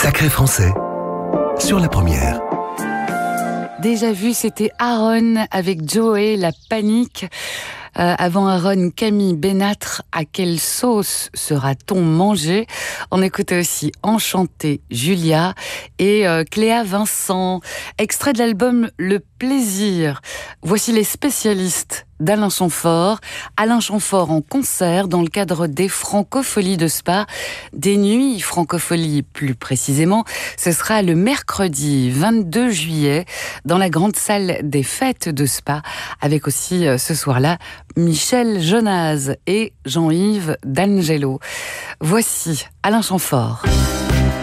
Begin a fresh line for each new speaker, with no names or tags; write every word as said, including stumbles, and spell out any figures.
Sacré Français, sur la première.
Déjà vu, c'était Aaron avec Joey, La Panique. Euh, avant Aaron, Camille Bénatre, À quelle sauce sera-t-on mangé? On écoutait aussi Enchantée, Julia et euh, Cléa Vincent. Extrait de l'album Le Plaisir. Voici les spécialistes d'Alain Chamfort. Alain Chamfort en concert dans le cadre des Francopholies de Spa. Des nuits Francopholies plus précisément. Ce sera le mercredi vingt-deux juillet dans la grande salle des fêtes de Spa. Avec aussi euh, ce soir-là Michel Jonas et Jean-Yves D'Angelo. Voici Alain Chamfort.